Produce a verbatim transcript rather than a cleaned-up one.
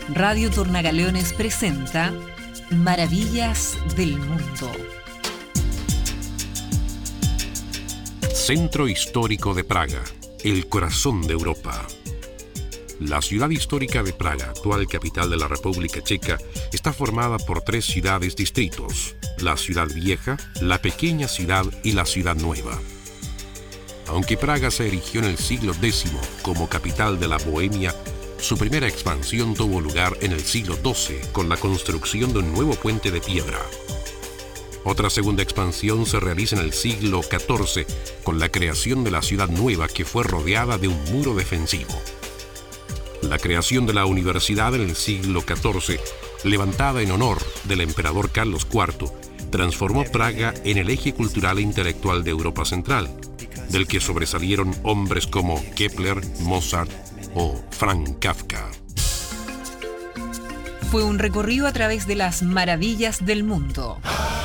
Radio Tornagaleones presenta Maravillas del Mundo. Centro Histórico de Praga, el corazón de Europa. La ciudad histórica de Praga, actual capital de la República Checa, está formada por tres ciudades-distritos: la ciudad vieja, la pequeña ciudad y la ciudad nueva. Aunque Praga se erigió en el siglo décimo como capital de la Bohemia, su primera expansión tuvo lugar en el siglo doce con la construcción de un nuevo puente de piedra. Otra segunda expansión se realiza en el siglo catorce con la creación de la ciudad nueva, que fue rodeada de un muro defensivo. La creación de la universidad en el siglo catorce, levantada en honor del emperador Carlos cuarto, transformó Praga en el eje cultural e intelectual de Europa Central, del que sobresalieron hombres como Kepler, Mozart o Franz Kafka. Fue un recorrido a través de las maravillas del mundo.